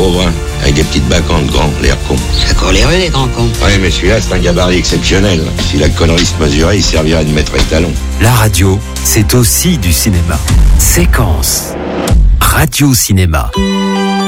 pauvre, hein, avec des petites bacchantes grands, l'air con. Ça court les rues, les grands cons. Ouais, mais celui-là, c'est un gabarit exceptionnel. Si la connerie se mesurait, il servirait de maître étalon. La radio, c'est aussi du cinéma. Séquence. Radio Cinéma.